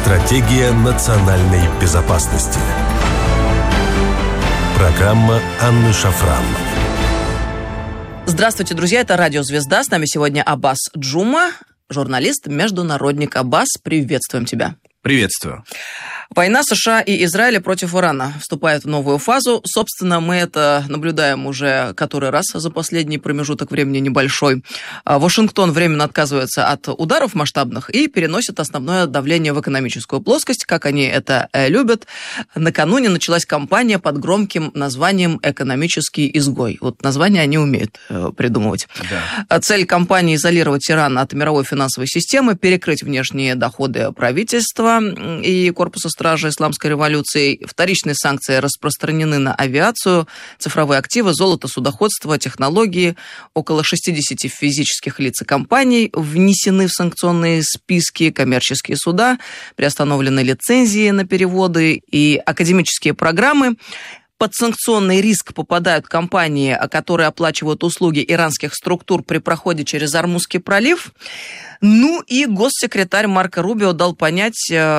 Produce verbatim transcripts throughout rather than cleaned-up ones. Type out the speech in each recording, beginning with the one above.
Стратегия национальной безопасности. Программа Анны Шафран. Здравствуйте, друзья, это Радио Звезда. С нами сегодня Аббас Джума, журналист, международник. Аббас, приветствуем тебя. Приветствую. Война США и Израиля против Ирана вступает в новую фазу. Собственно, мы это наблюдаем уже который раз за последний промежуток времени небольшой. Вашингтон временно отказывается от ударов масштабных и переносит основное давление в экономическую плоскость, как они это любят. Накануне началась кампания под громким названием «Экономический изгой». Вот название они умеют придумывать. Да. Цель кампании – изолировать Иран от мировой финансовой системы, перекрыть внешние доходы правительства и корпуса стражи исламской революции. Вторичные санкции распространены на авиацию, цифровые активы, золото, судоходство, технологии. Около шестьдесят физических лиц и компаний внесены в санкционные списки, коммерческие суда, приостановлены лицензии на переводы и академические программы. Под санкционный риск попадают компании, которые оплачивают услуги иранских структур при проходе через Ормузский пролив. Ну и госсекретарь Марко Рубио дал понять,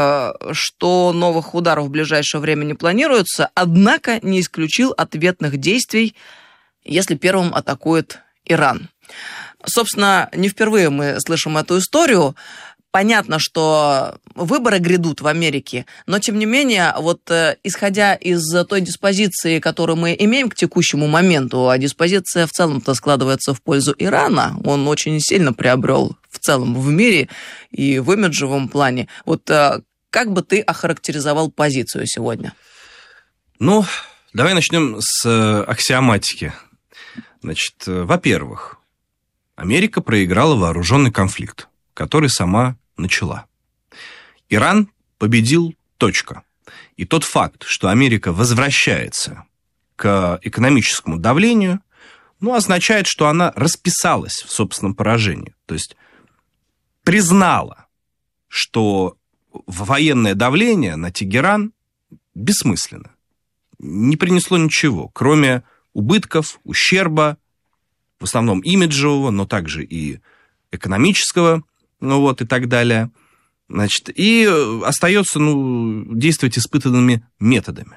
что новых ударов в ближайшее время не планируется, однако не исключил ответных действий, если первым атакует Иран. Собственно, не впервые мы слышим эту историю. Понятно, что выборы грядут в Америке, но, тем не менее, вот э, исходя из той диспозиции, которую мы имеем к текущему моменту, а диспозиция в целом-то складывается в пользу Ирана, он очень сильно приобрел в целом в мире и в имиджевом плане. Вот э, как бы ты охарактеризовал позицию сегодня? Ну, давай начнем с э, аксиоматики. Значит, э, во-первых, Америка проиграла вооруженный конфликт, который сама начала. Иран победил, точка. И тот факт, что Америка возвращается к экономическому давлению, ну, означает, что она расписалась в собственном поражении. То есть признала, что военное давление на Тегеран бессмысленно. Не принесло ничего, кроме убытков, ущерба, в основном имиджевого, но также и экономического, ну вот, и так далее. Значит, и остается, ну, действовать испытанными методами.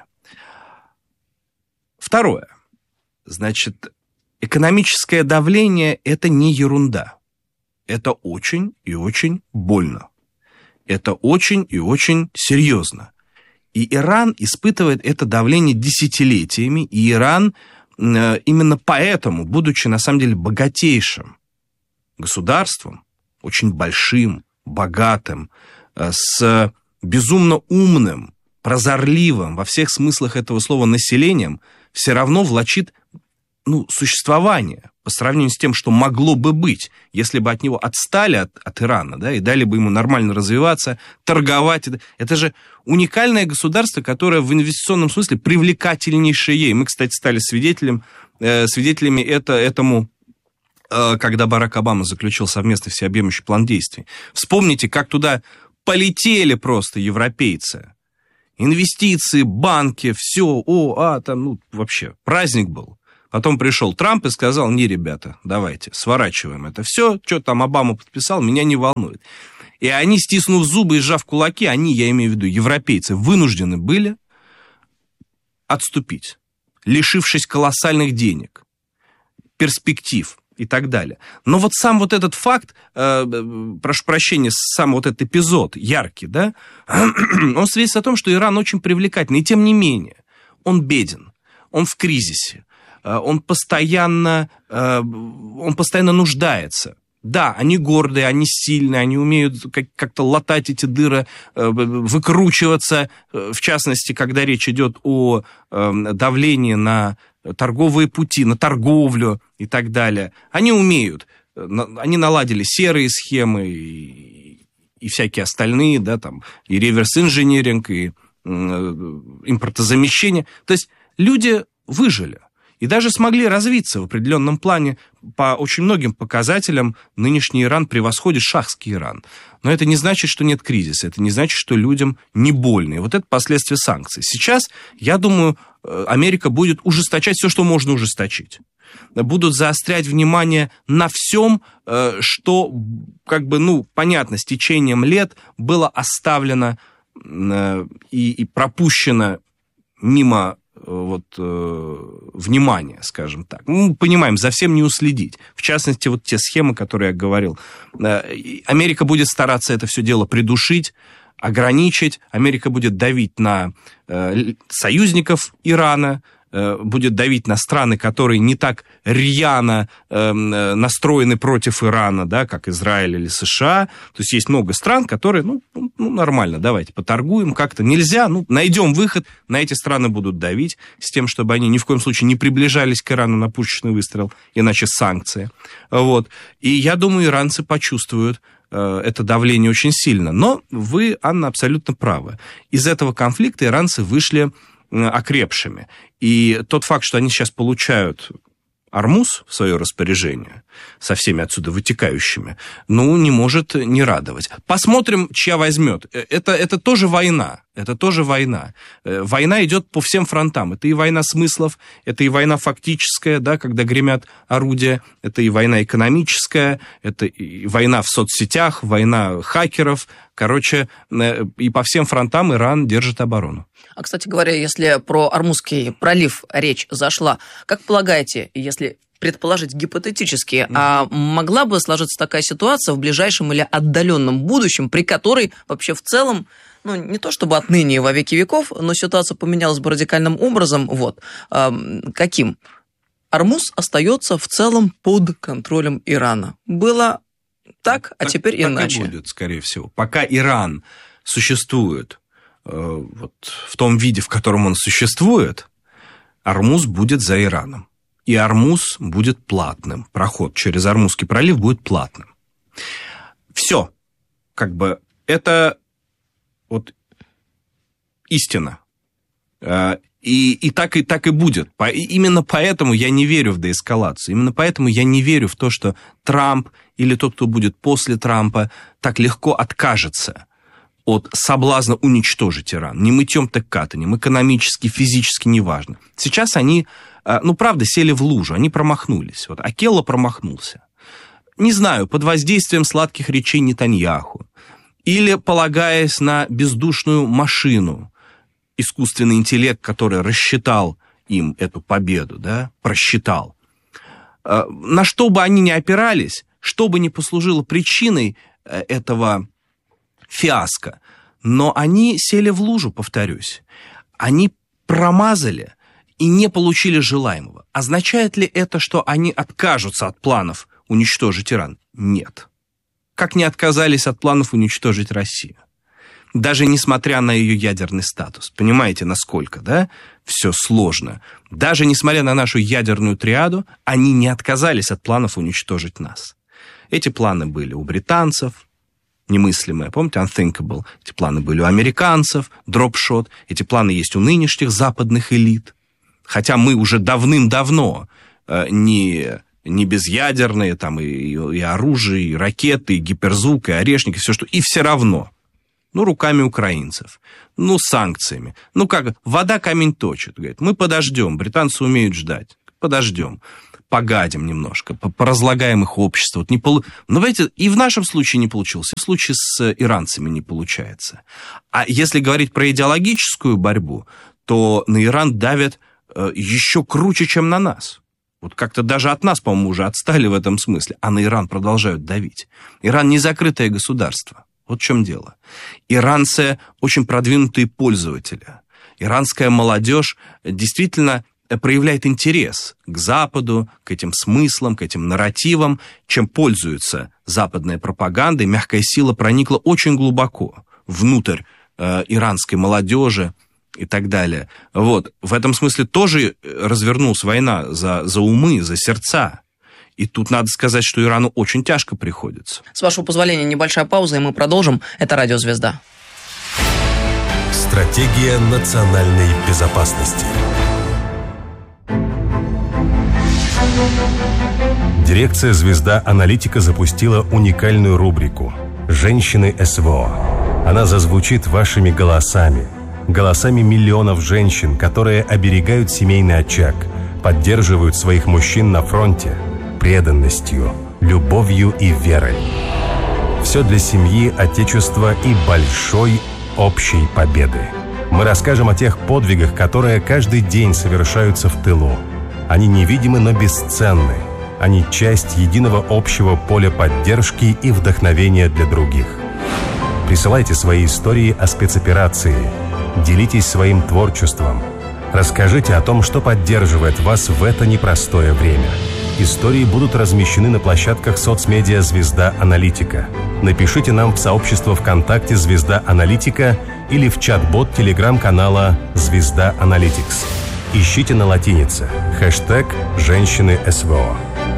Второе. Значит, экономическое давление – это не ерунда. Это очень и очень больно. Это очень и очень серьезно. И Иран испытывает это давление десятилетиями, и Иран именно поэтому, будучи, на самом деле, богатейшим государством, очень большим, богатым, с безумно умным, прозорливым во всех смыслах этого слова населением, все равно влачит, ну, существование по сравнению с тем, что могло бы быть, если бы от него отстали от, от Ирана, да, и дали бы ему нормально развиваться, торговать. Это же уникальное государство, которое в инвестиционном смысле привлекательнейшее. И мы, кстати, стали свидетелем, э, свидетелями это, этому, когда Барак Обама заключил совместный всеобъемлющий план действий. Вспомните, как туда полетели просто европейцы. Инвестиции, банки, все, о, а, там, ну, вообще, праздник был. Потом пришел Трамп и сказал: не, ребята, давайте, сворачиваем это все, что там Обама подписал, меня не волнует. И они, стиснув зубы и сжав кулаки, они, я имею в виду, европейцы, вынуждены были отступить, лишившись колоссальных денег, перспектив и так далее. Но вот сам вот этот факт, э, прошу прощения, сам вот этот эпизод яркий, да, он свидетельствует о том, что Иран очень привлекательный. И тем не менее, он беден, он в кризисе, э, он постоянно, э, он постоянно нуждается. Да, они гордые, они сильные, они умеют как- как-то латать эти дыры, э, выкручиваться, э, в частности, когда речь идет о э, давлении на торговые пути, на торговлю и так далее. Они умеют. Они наладили серые схемы и, и всякие остальные, да, там, и реверс-инжиниринг, и э, импортозамещение. То есть люди выжили. И даже смогли развиться в определенном плане. По очень многим показателям нынешний Иран превосходит шахский Иран. Но это не значит, что нет кризиса, это не значит, что людям не больно. И вот это последствия санкций. Сейчас, я думаю, Америка будет ужесточать все, что можно ужесточить. Будут заострять внимание на всем, что, как бы, ну, понятно, с течением лет было оставлено и, и пропущено мимо вот, э, внимания, скажем так. Мы понимаем, за всем не уследить. В частности, вот те схемы, которые я говорил. Америка будет стараться это все дело придушить, ограничить. Америка будет давить на э, союзников Ирана, э, будет давить на страны, которые не так рьяно э, настроены против Ирана, да, как Израиль или США. То есть есть много стран, которые, ну, ну, нормально, давайте поторгуем как-то. Нельзя, ну, найдем выход, на эти страны будут давить, с тем, чтобы они ни в коем случае не приближались к Ирану на пушечный выстрел, иначе санкции. Вот. И я думаю, иранцы почувствуют это давление очень сильно. Но вы, Анна, абсолютно правы. Из этого конфликта иранцы вышли окрепшими. И тот факт, что они сейчас получают Ормуз в свое распоряжение, со всеми отсюда вытекающими, ну, не может не радовать. Посмотрим, чья возьмет. Это, это тоже война. Это тоже война. Война идет по всем фронтам. Это и война смыслов, это и война фактическая, да, когда гремят орудия, это и война экономическая, это и война в соцсетях, война хакеров. Короче, и по всем фронтам Иран держит оборону. А, кстати говоря, если про Ормузский пролив речь зашла, как полагаете, если предположить гипотетически, mm-hmm. а могла бы сложиться такая ситуация в ближайшем или отдаленном будущем, при которой вообще в целом, ну, не то чтобы отныне и во веки веков, но ситуация поменялась бы радикальным образом, вот, э, каким? Ормуз остается в целом под контролем Ирана. Было так, а так, теперь так иначе. Так и будет, скорее всего. Пока Иран существует вот в том виде, в котором он существует, Ормуз будет за Ираном. И Ормуз будет платным. Проход через Ормузский пролив будет платным. Все. Как бы это вот истина. И, и, так, и так и будет. И именно поэтому я не верю в деэскалацию. Именно поэтому я не верю в то, что Трамп или тот, кто будет после Трампа, так легко откажется от соблазна уничтожить Иран. Ни мытьем, так катанем, экономически, физически, неважно. Сейчас они, ну, правда, сели в лужу, они промахнулись. Вот Акелло промахнулся. Не знаю, под воздействием сладких речей Нетаньяху или полагаясь на бездушную машину, искусственный интеллект, который рассчитал им эту победу, да, просчитал. На что бы они ни опирались, что бы ни послужило причиной этого фиаско, но они сели в лужу, повторюсь. Они промазали и не получили желаемого. Означает ли это, что они откажутся от планов уничтожить Иран? Нет. Как не отказались от планов уничтожить Россию. Даже несмотря на ее ядерный статус. Понимаете, насколько, да? Все сложно. Даже несмотря на нашу ядерную триаду, они не отказались от планов уничтожить нас. Эти планы были у британцев, немыслимые, помните, unthinkable. Эти планы были у американцев, дропшот. Эти планы есть у нынешних западных элит. Хотя мы уже давным-давно э, не, не безъядерные, там и, и оружие, и ракеты, и гиперзвук, и орешники, все что. И все равно. Ну, руками украинцев. Ну, санкциями. Ну, как, вода камень точит. Говорит, мы подождем, британцы умеют ждать. Подождем. Погадим немножко, поразлагаем их общество. Вот не полу... Но, знаете, и в нашем случае не получилось, и в случае с иранцами не получается. А если говорить про идеологическую борьбу, то на Иран давят э, еще круче, чем на нас. Вот как-то даже от нас, по-моему, уже отстали в этом смысле, а на Иран продолжают давить. Иран не закрытое государство. Вот в чем дело. Иранцы очень продвинутые пользователи. Иранская молодежь действительно проявляет интерес к Западу, к этим смыслам, к этим нарративам, чем пользуется западная пропаганда, и мягкая сила проникла очень глубоко внутрь э, иранской молодежи и так далее. Вот. В этом смысле тоже развернулась война за, за умы, за сердца. И тут надо сказать, что Ирану очень тяжко приходится. С вашего позволения, небольшая пауза, и мы продолжим. Это «Радио Звезда». Стратегия национальной безопасности. Дирекция «Звезда Аналитика» запустила уникальную рубрику «Женщины СВО». Она зазвучит вашими голосами, голосами миллионов женщин, которые оберегают семейный очаг, поддерживают своих мужчин на фронте, преданностью, любовью и верой. Все для семьи, отечества и большой общей победы. Мы расскажем о тех подвигах, которые каждый день совершаются в тылу. Они невидимы, но бесценны. Они часть единого общего поля поддержки и вдохновения для других. Присылайте свои истории о спецоперации. Делитесь своим творчеством. Расскажите о том, что поддерживает вас в это непростое время. Истории будут размещены на площадках соцмедиа «Звезда Аналитика». Напишите нам в сообщество ВКонтакте «Звезда Аналитика» или в чат-бот телеграм-канала «Звезда Аналитикс». Ищите на латинице хэштег «Женщины СВО».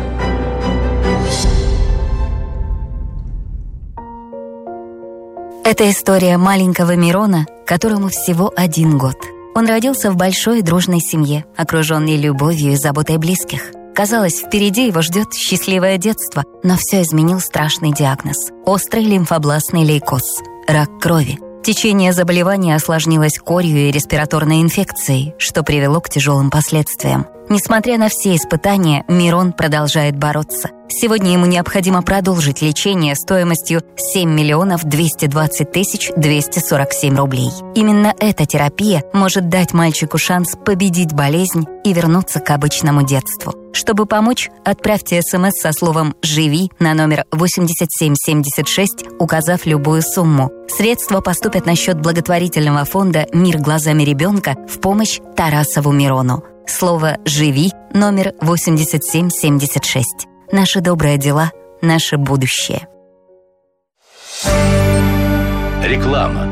Это история маленького Мирона, которому всего один год. Он родился в большой дружной семье, окруженный любовью и заботой близких. Казалось, впереди его ждет счастливое детство, но все изменил страшный диагноз – острый лимфобластный лейкоз – рак крови. Течение заболевания осложнилось корью и респираторной инфекцией, что привело к тяжелым последствиям. Несмотря на все испытания, Мирон продолжает бороться. Сегодня ему необходимо продолжить лечение стоимостью семь миллионов двести двадцать тысяч двести сорок семь рублей. Именно эта терапия может дать мальчику шанс победить болезнь и вернуться к обычному детству. Чтобы помочь, отправьте смс со словом «Живи» на номер восемьдесят семь семьдесят шесть, указав любую сумму. Средства поступят на счет благотворительного фонда «Мир глазами ребенка» в помощь Тарасову Мирону. Слово «Живи» номер восемьдесят семь семьдесят шесть. Наши добрые дела, наше будущее. Реклама.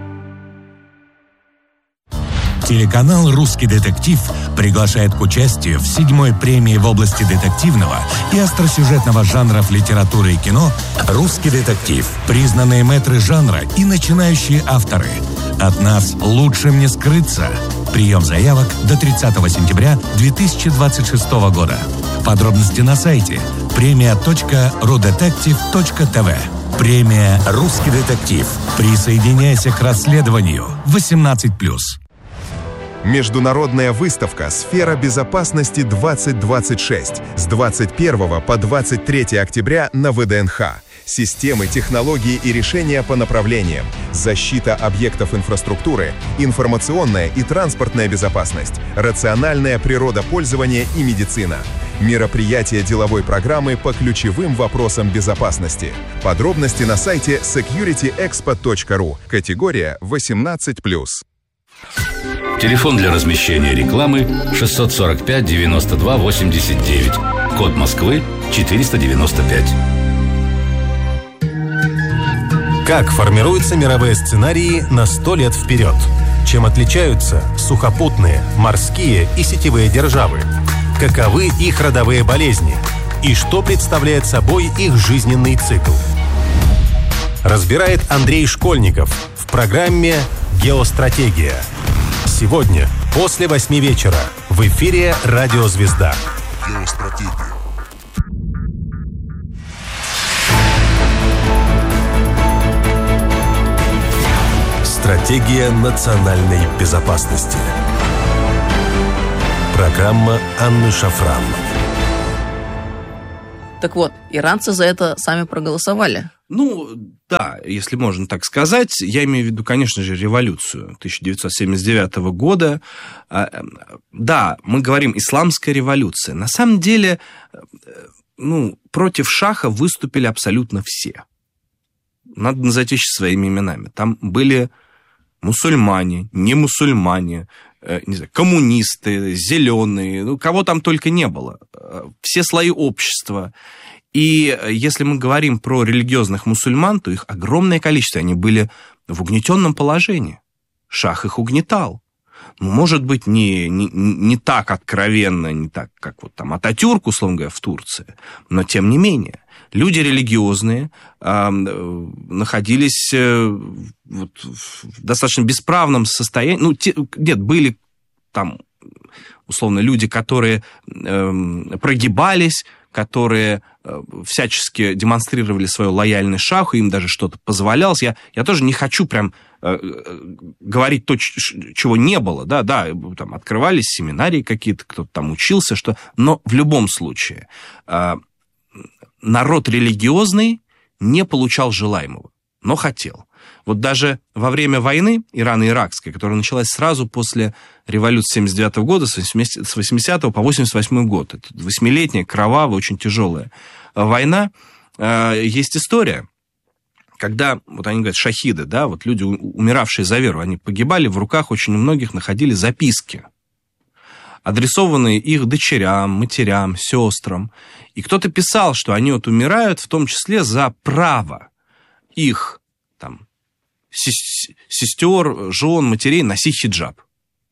Телеканал «Русский детектив» приглашает к участию в седьмой премии в области детективного и остросюжетного жанров литературы и кино «Русский детектив». Признанные мэтры жанра и начинающие авторы. От нас лучшим не скрыться. Прием заявок до тридцатого сентября две тысячи двадцать шестого года. Подробности на сайте премия точка рудетектив точка тв. Премия «Русский детектив». Присоединяйся к расследованию. восемнадцать плюс. Международная выставка «Сфера безопасности двадцать двадцать шесть» с двадцать первого по двадцать третье октября на вэ дэ эн ха. Системы, технологии и решения по направлениям, защита объектов инфраструктуры, информационная и транспортная безопасность, рациональное природопользование и медицина. Мероприятие деловой программы по ключевым вопросам безопасности. Подробности на сайте секьюрити экспо точка ру. Категория восемнадцать плюс. Телефон для размещения рекламы шестьсот сорок пять девяносто два восемьдесят девять. Код Москвы четыреста девяносто пять. Как формируются мировые сценарии на сто лет вперед? Чем отличаются сухопутные, морские и сетевые державы? Каковы их родовые болезни? И что представляет собой их жизненный цикл? Разбирает Андрей Школьников в программе «Геостратегия». Сегодня, после восьми вечера, в эфире «Радио Звезда». Геостратегия. Стратегия национальной безопасности. Программа Анны Шафран. Так вот, иранцы за это сами проголосовали. Ну, да, если можно так сказать. Я имею в виду, конечно же, революцию тысяча девятьсот семьдесят девятого года. Да, мы говорим «исламская революция». На самом деле, ну, против шаха выступили абсолютно все. Надо называть вещи своими именами. Там были мусульмане, не мусульмане, не знаю, коммунисты, зеленые, ну, кого там только не было. Все слои общества. И если мы говорим про религиозных мусульман, то их огромное количество, они были в угнетенном положении. Шах их угнетал. Ну, может быть, не, не, не так откровенно, не так, как вот там Ататюрк, условно говоря, в Турции, но тем не менее. Люди религиозные э, находились э, вот, в достаточно бесправном состоянии. Ну, те, нет, были там, условно, люди, которые э, прогибались, которые э, всячески демонстрировали свою лояльность шаху, им даже что-то позволялось. Я, я тоже не хочу прям э, говорить то, чего не было. Да, да, там открывались семинарии какие-то, кто-то там учился, что... но в любом случае... Э, народ религиозный не получал желаемого, но хотел. Вот даже во время войны Ирано-Иракской, которая началась сразу после революции семьдесят девятого года, с восьмидесятого по восемьдесят восьмой год, это восьмилетняя, кровавая, очень тяжелая война, есть история, когда, вот они говорят, шахиды, да, вот люди, умиравшие за веру, они погибали, в руках очень у многих находили записки, адресованные их дочерям, матерям, сестрам. И кто-то писал, что они вот умирают в том числе за право их там, сестер, жен, матерей носить хиджаб.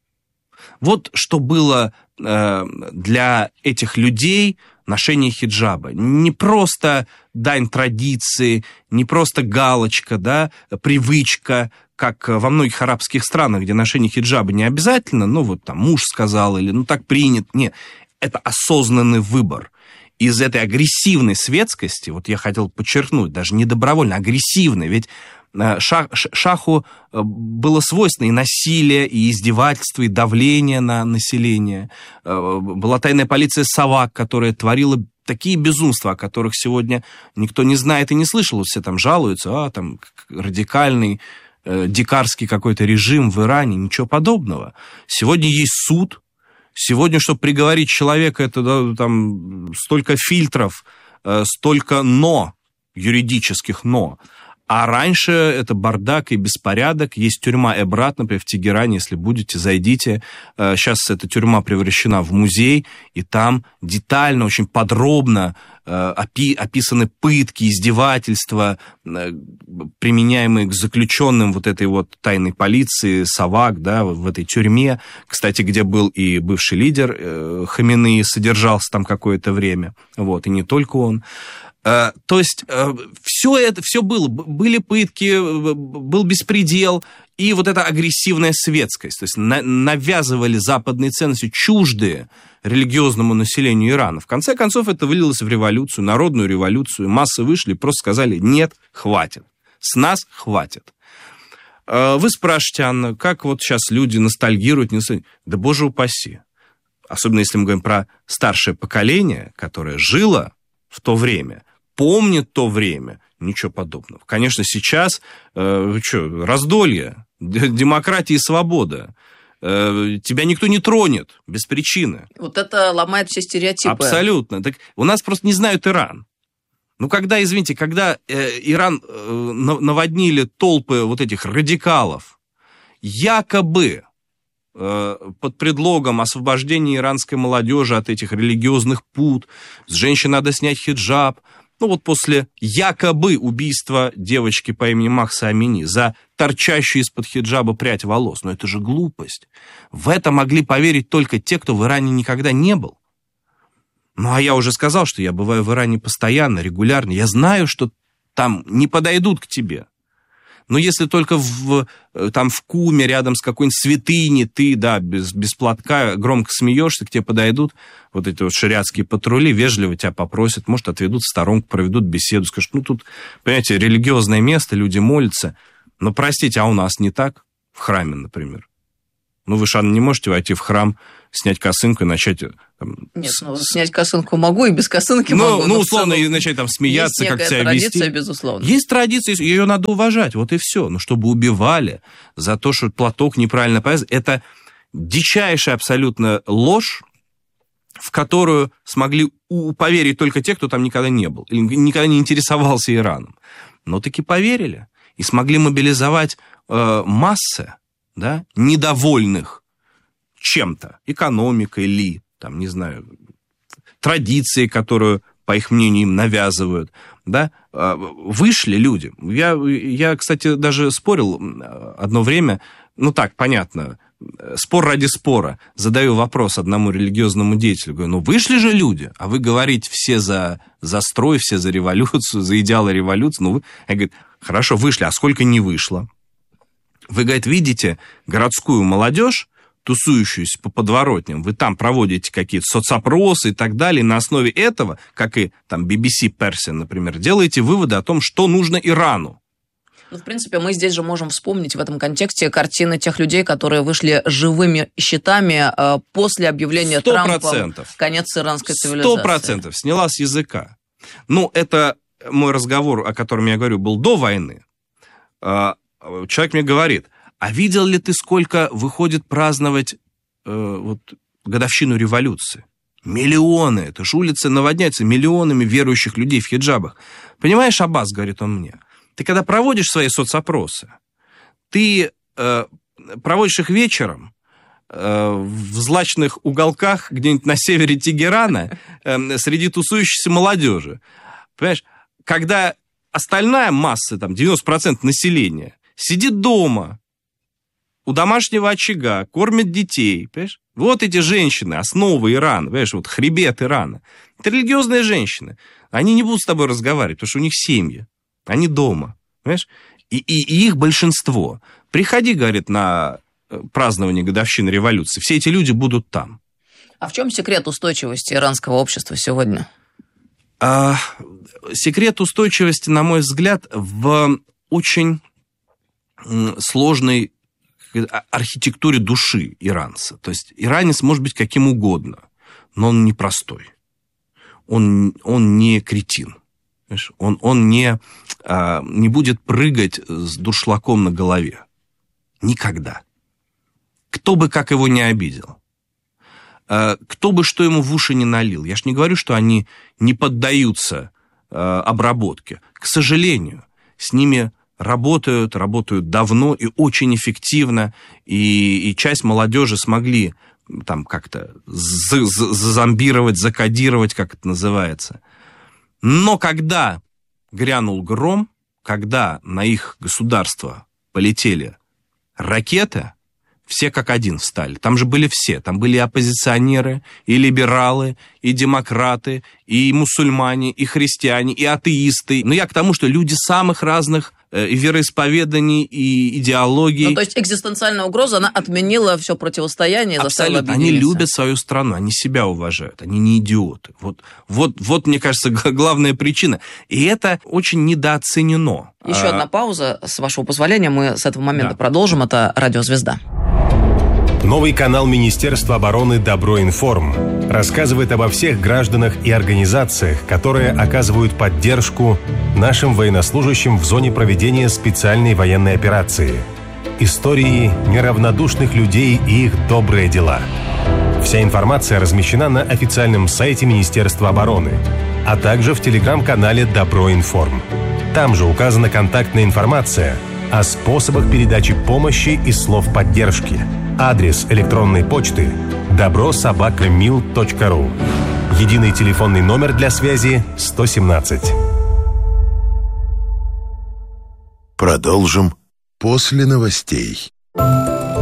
Вот что было э, для этих людей ношение хиджаба. Не просто дань традиции, не просто галочка, да, привычка, как во многих арабских странах, где ношение хиджаба не обязательно, ну вот там муж сказал, или ну так принято. Нет, это осознанный выбор. Из этой агрессивной светскости, вот я хотел подчеркнуть, даже не добровольно, агрессивной, ведь шах, шаху было свойственно и насилие, и издевательство, и давление на население. Была тайная полиция Савак, которая творила такие безумства, о которых сегодня никто не знает и не слышал. Все там жалуются, а там радикальный, дикарский какой-то режим в Иране, ничего подобного. Сегодня есть суд. Сегодня, чтобы приговорить человека, это да, там столько фильтров, столько «но», юридических «но». А раньше это бардак и беспорядок. Есть тюрьма Эбрат, например, в Тегеране, если будете, зайдите. Сейчас эта тюрьма превращена в музей, и там детально, очень подробно опи- описаны пытки, издевательства, применяемые к заключенным вот этой вот тайной полиции, Савак, да, в этой тюрьме. Кстати, где был и бывший лидер Хаминеи, содержался там какое-то время. Вот, и не только он. То есть все это, все было, были пытки, был беспредел, и вот эта агрессивная светскость, то есть навязывали западные ценности, чуждые религиозному населению Ирана. В конце концов, это вылилось в революцию, народную революцию, массы вышли и просто сказали: нет, хватит, с нас хватит. Вы спрашиваете, Анна, как вот сейчас люди ностальгируют, ностальгируют? Да боже упаси. Особенно если мы говорим про старшее поколение, которое жило в то время, помнит то время, ничего подобного. Конечно, сейчас э, что, раздолье, демократия и свобода. Э, тебя никто не тронет без причины. Вот это ломает все стереотипы. Абсолютно. Так, у нас просто не знают Иран. Ну, когда, извините, когда э, Иран э, наводнили толпы вот этих радикалов, якобы э, под предлогом освобождения иранской молодежи от этих религиозных пут, с женщин надо снять хиджаб, ну вот после якобы убийства девочки по имени Махса Амини за торчащую из-под хиджаба прядь волос. Но это же глупость. В это могли поверить только те, кто в Иране никогда не был. Ну, а я уже сказал, что я бываю в Иране постоянно, регулярно. Я знаю, что там не подойдут к тебе. Но если только в, там в Куме, рядом с какой-нибудь святыней, ты, да, без, без платка громко смеешься, к тебе подойдут вот эти вот шариатские патрули, вежливо тебя попросят, может, отведут в сторонку, проведут беседу, скажут, ну, тут, понимаете, религиозное место, люди молятся. Но, простите, а у нас не так? В храме, например. Ну, вы, Шан, не можете войти в храм, снять косынку и начать... Там, Нет, ну, с... снять косынку могу и без косынки ну, могу. Ну, условно, и начать там смеяться, как себя вести. Есть традиция, безусловно. Есть традиция, ее надо уважать, вот и все. Но чтобы убивали за то, что платок неправильно повязан, это дичайшая абсолютно ложь, в которую смогли поверить только те, кто там никогда не был, или никогда не интересовался Ираном. Но таки поверили и смогли мобилизовать э, массы, да, недовольных чем-то, экономикой ли, там, не знаю, традицией, которую, по их мнению, им навязывают, да, вышли люди. Я, я, кстати, даже спорил одно время, ну так, понятно, спор ради спора. Задаю вопрос одному религиозному деятелю, говорю, ну вышли же люди, а вы говорите все за, за строй, все за революцию, за идеалы революции. Ну, вы... Я говорю, хорошо, вышли, а сколько не вышло? Вы, говорит, видите городскую молодежь, тусующуюся по подворотням, вы там проводите какие-то соцопросы и так далее, и на основе этого, как и там би би си Persian, например, делаете выводы о том, что нужно Ирану. Ну, в принципе, мы здесь же можем вспомнить в этом контексте картины тех людей, которые вышли живыми щитами после объявления Трампом конец иранской цивилизации. Сто процентов сняла с языка. Ну, это мой разговор, о котором я говорю, был до войны. человек мне говорит, а видел ли ты, сколько выходит праздновать вот, годовщину революции? Миллионы, это же улицы наводняются миллионами верующих людей в хиджабах. Понимаешь, Аббас, говорит он мне, ты когда проводишь свои соцопросы, ты э, проводишь их вечером э, в злачных уголках где-нибудь на севере Тегерана э, среди тусующейся молодежи. Понимаешь, когда остальная масса, там, девяносто процентов населения, сидит дома, у домашнего очага, кормят детей, понимаешь? Вот эти женщины, основа Ирана, понимаешь, вот хребет Ирана. Это религиозные женщины. Они не будут с тобой разговаривать, потому что у них семьи. Они дома, понимаешь? И, и, и их большинство. Приходи, говорит, на празднование годовщины революции. Все эти люди будут там. А в чем секрет устойчивости иранского общества сегодня? А, секрет устойчивости, на мой взгляд, в очень сложной архитектуре души иранца. То есть иранец может быть каким угодно, но он непростой. Он, он не кретин. Он, он не, а, не будет прыгать с дуршлагом на голове. Никогда. Кто бы как его не обидел. А, кто бы что ему в уши не налил. Я ж не говорю, что они не поддаются а, обработке. К сожалению, с ними работают, работают давно и очень эффективно, и, и часть молодежи смогли там как-то зазомбировать, закодировать, как это называется. Но когда грянул гром, когда на их государство полетели ракеты, все как один встали. Там же были все. Там были и оппозиционеры, и либералы, и демократы, и мусульмане, и христиане, и атеисты. Но я к тому, что люди самых разных и вероисповеданий, и идеологий. Ну, то есть экзистенциальная угроза, она отменила все противостояние, заставила объединиться. Они любят свою страну, они себя уважают, они не идиоты. Вот, вот, вот, мне кажется, главная причина. И это очень недооценено. Еще а... одна пауза, с вашего позволения, мы с этого момента да. продолжим. Это «Радио Звезда». Новый канал Министерства обороны «Добро-информ» рассказывает обо всех гражданах и организациях, которые оказывают поддержку нашим военнослужащим в зоне проведения специальной военной операции. Истории неравнодушных людей и их добрые дела. Вся информация размещена на официальном сайте Министерства обороны, а также в телеграм-канале «Добро-информ». Там же указана контактная информация о способах передачи помощи и слов поддержки. Адрес электронной почты добро собака мил точка ру. Единый телефонный номер для связи сто семнадцать. Продолжим после новостей.